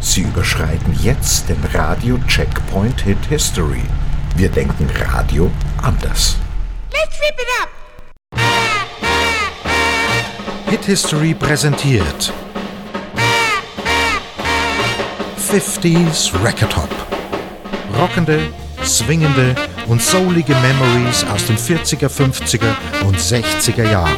Sie überschreiten jetzt den Radio-Checkpoint Hit History. Wir denken Radio anders. Let's rip it up! Hit History präsentiert 50s Record Hop. Rockende, swingende und soulige Memories aus den 40er, 50er und 60er Jahren.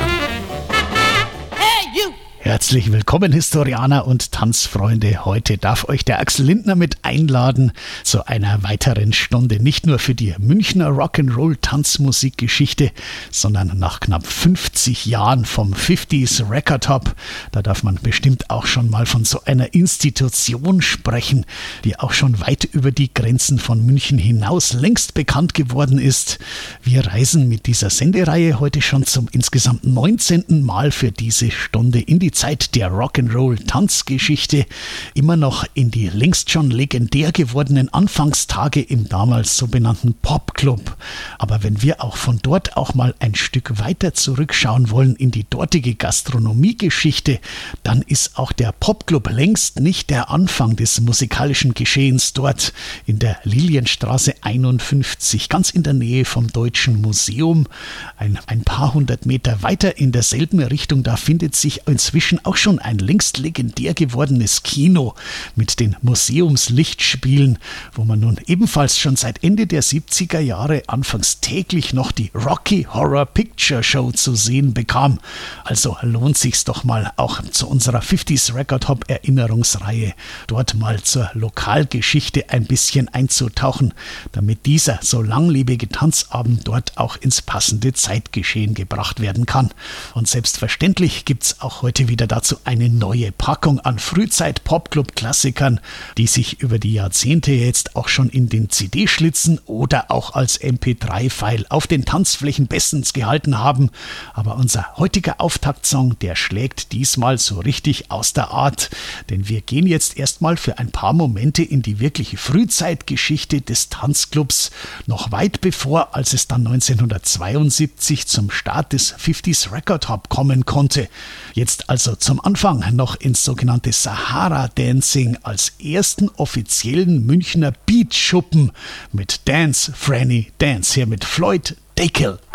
Herzlich willkommen, Historianer und Tanzfreunde. Heute darf euch der Axel Lindner mit einladen zu einer weiteren Stunde. Nicht nur für die Münchner Rock'n'Roll-Tanzmusikgeschichte, sondern nach knapp 50 Jahren vom 50s Record Hop. Da darf man bestimmt auch schon mal von so einer Institution sprechen, die auch schon weit über die Grenzen von München hinaus längst bekannt geworden ist. Wir reisen mit dieser Sendereihe heute schon zum insgesamt 19. Mal für diese Stunde in die Zeit der Rock'n'Roll-Tanzgeschichte, immer noch in die längst schon legendär gewordenen Anfangstage im damals sogenannten Popclub. Aber wenn wir auch von dort auch mal ein Stück weiter zurückschauen wollen in die dortige Gastronomiegeschichte, dann ist auch der Popclub längst nicht der Anfang des musikalischen Geschehens dort in der Lilienstraße 51, ganz in der Nähe vom Deutschen Museum. Ein paar hundert Meter weiter in derselben Richtung, da findet sich inzwischen auch schon ein längst legendär gewordenes Kino mit den Museumslichtspielen, wo man nun ebenfalls schon seit Ende der 70er Jahre anfangs täglich noch die Rocky Horror Picture Show zu sehen bekam. Also lohnt sich's doch mal auch zu unserer 50s Record Hop Erinnerungsreihe dort mal zur Lokalgeschichte ein bisschen einzutauchen, damit dieser so langlebige Tanzabend dort auch ins passende Zeitgeschehen gebracht werden kann. Und selbstverständlich gibt's auch heute wieder dazu eine neue Packung an Frühzeit-Popclub-Klassikern, die sich über die Jahrzehnte jetzt auch schon in den CD-Schlitzen oder auch als MP3-File auf den Tanzflächen bestens gehalten haben. Aber unser heutiger Auftaktsong, der schlägt diesmal so richtig aus der Art, denn wir gehen jetzt erstmal für ein paar Momente in die wirkliche Frühzeitgeschichte des Tanzclubs, noch weit bevor, als es dann 1972 zum Start des 50s Record Hop kommen konnte. Jetzt also zum Anfang noch ins sogenannte Sahara Dancing als ersten offiziellen Münchner Beatschuppen mit Dance, Franny, Dance, hier mit Floyd Dackel.